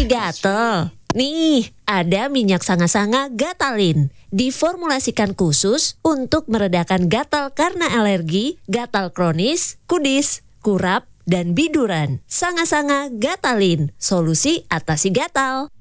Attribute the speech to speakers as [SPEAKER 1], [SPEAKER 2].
[SPEAKER 1] gatal? Nih, ada minyak sanga-sanga Gatalin. Diformulasikan khusus untuk meredakan gatal karena alergi, gatal kronis, kudis, kurap, dan biduran. Sanga-sanga Gatalin, solusi atasi gatal.